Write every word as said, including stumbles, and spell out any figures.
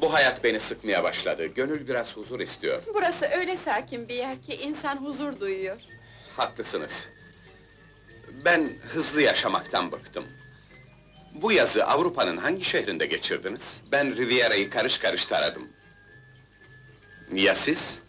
Bu hayat beni sıkmaya başladı, gönül biraz huzur istiyor. Burası öyle sakin bir yer ki insan huzur duyuyor. Haklısınız. Ben hızlı yaşamaktan bıktım. Bu yazı Avrupa'nın hangi şehrinde geçirdiniz? Ben Riviera'yı karış karış taradım. Ya siz?